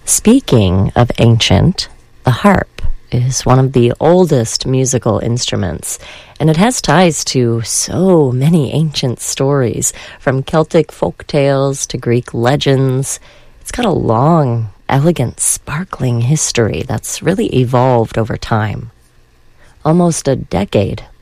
Speaking of ancient, the harp is one of the oldest musical instruments, and it has ties to so many ancient stories, from Celtic folk tales to Greek legends. It's got a long, elegant, sparkling history that's really evolved over time. Almost a decade